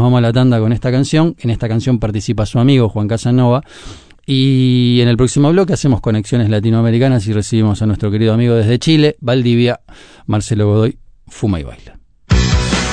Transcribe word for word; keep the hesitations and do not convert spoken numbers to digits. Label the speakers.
Speaker 1: vamos a la tanda con esta canción. En esta canción participa su amigo Juan Casanova. Y en el próximo bloque hacemos conexiones latinoamericanas y recibimos a nuestro querido amigo desde Chile, Valdivia, Marcelo Godoy, Fuma y Baila.